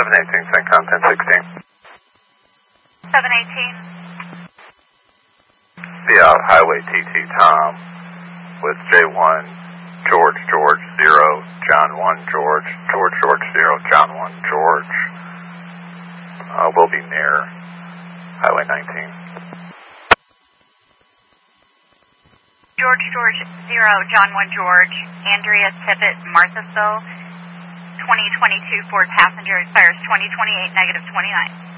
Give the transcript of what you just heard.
718, CENTCOM 1016. 718. Via Highway TT Tom with J1 George George 0, John 1 George, George George 0, John 1 George. We'll be near Highway 19. George George 0, John 1 George, Andrea Tippett, Marthasville, 2022 Ford Passenger, expires 2028, -29.